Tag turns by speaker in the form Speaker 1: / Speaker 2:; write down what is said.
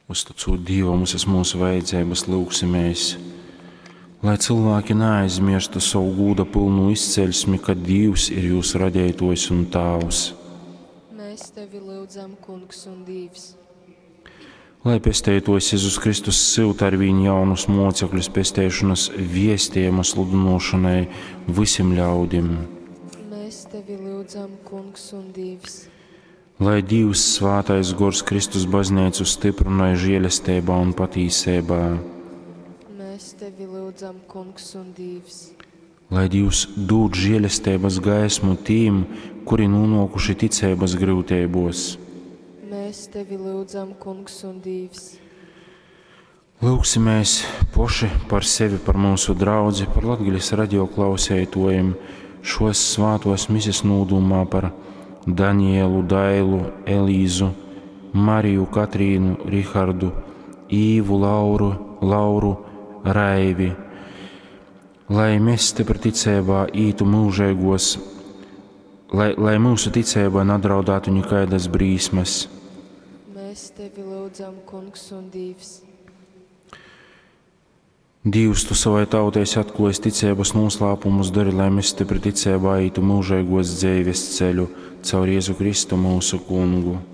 Speaker 1: Uzticot Dievam visas mūsu vajadzības, lūgsimies, lai cilvēki neaizmirstu savu gūda pilnu izceļsmi, ka Dievs ir jūsu radītājs un Tēvs.
Speaker 2: Mēs tevi lūdzam, Kungs un Dievs.
Speaker 1: Lai pestētos Jēzus Kristus silta ar viņu jaunus mocekļus pestēšanas viestiem sludinošanai visiem ļaudīm.
Speaker 2: Mēs tevi lūdzam, Kungs un Dievs.
Speaker 1: Lai Dievs svētais gors Kristus baznīcu stiprināja žēlastībā un patīsībā.
Speaker 2: Mēs tevi lūdzam, Kungs un Dievs.
Speaker 1: Lai Dievs dod žēlastības gaismu tiem, kuri nonākuši ticības grūtībos.
Speaker 2: Mēs tevi lūdzam, Kungs un Dievs.
Speaker 1: Lūgsimies poši par sevi, par mūsu draudzi, par Latgaļas radio klausētojiem, šos svētos misijas nūdumā par Danielu, Dailu, Elīzu, Mariju, Katrīnu, Rihardu, Īvu, Lauru, Raivi. Lai mēs stipri ticībā ītu mūžēgos, lai mūsu ticībā nedraudātu nekādas brīsmas.
Speaker 2: Mēs tevi lūdzam, Kungs un Dievs.
Speaker 1: Dievs, tu savai tautai atklāji ticības noslēpumus, dari, lai mēs stipri ticībā ītu mūžēgos dzīves ceļu caur Jēzu Kristu mūsu Kungu.